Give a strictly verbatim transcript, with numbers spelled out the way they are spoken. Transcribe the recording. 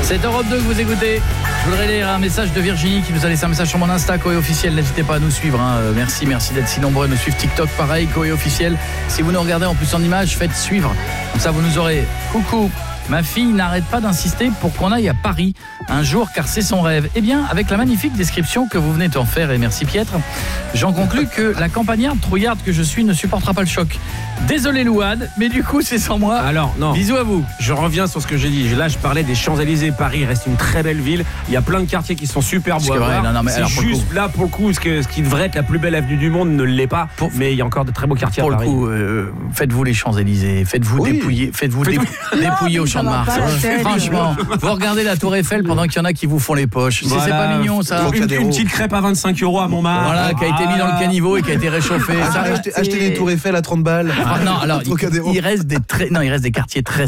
C'est Europe deux que vous écoutez. Je voudrais lire un message de Virginie qui nous a laissé un message sur mon Insta, Coé officiel. N'hésitez pas à nous suivre. Hein. Merci, merci d'être si nombreux à nous suivre. TikTok, pareil, Coé officiel. Si vous nous regardez en plus en image, faites suivre. Comme ça, vous nous aurez. Coucou. Ma fille n'arrête pas d'insister pour qu'on aille à Paris un jour car c'est son rêve. Eh bien, avec la magnifique description que vous venez d'en faire, et merci Pietre, j'en conclus que la campagnarde trouillarde que je suis ne supportera pas le choc. Désolé Louane, mais du coup c'est sans moi. Alors non. Bisous à vous. Je reviens sur ce que j'ai dit. Là, je parlais des Champs-Élysées. Paris reste une très belle ville. Il y a plein de quartiers qui sont super beaux à vrai, voir. non, non, mais c'est alors, pour juste le là pour le coup, ce, que, ce qui devrait être la plus belle avenue du monde ne l'est pas. Pour... Mais il y a encore de très beaux quartiers pour à Paris. Pour le coup, euh, faites-vous les Champs-Élysées, faites-vous oui. dépouiller, faites-vous dé... dépouiller au Champ de Mars. Franchement, vous regardez la Tour Eiffel pendant qu'il y en a qui vous font les poches. Voilà. C'est pas mignon ça. Une, une petite crêpe à vingt-cinq euros à Montmartre. Voilà, qui a été mis dans le caniveau et qui a été réchauffé. Ah, acheter, acheter des Tours Eiffel à trente balles. Ah, non, alors il, il reste des très, non, il reste des quartiers très